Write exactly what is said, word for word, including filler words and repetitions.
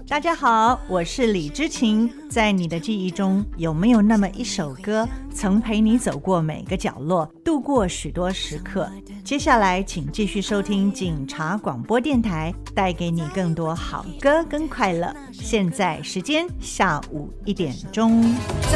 大家好，我是李知琴。在你的记忆中，有没有那么一首歌，曾陪你走过每个角落，度过许多时刻？接下来请继续收听警察广播电台，带给你更多好歌跟快乐。现在时间下午一点钟。